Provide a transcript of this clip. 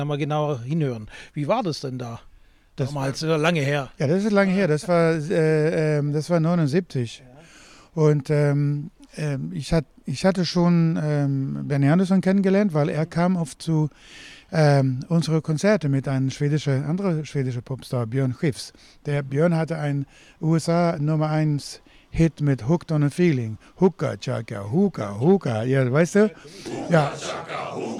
Mal genauer hinhören. Wie war das denn da? Das, Damals, lange her. ja, das ist lange her. Das war 79. Und ich hatte schon Benny Andersson kennengelernt, weil er kam oft zu unsere Konzerte mit einem anderer schwedischer Popstar, Björn Skifs. Der Björn hatte einen USA Nummer 1 Hit mit Hooked on a Feeling. Hooka, Chaka, Hooka, Hooka. Ja, weißt du? Ja.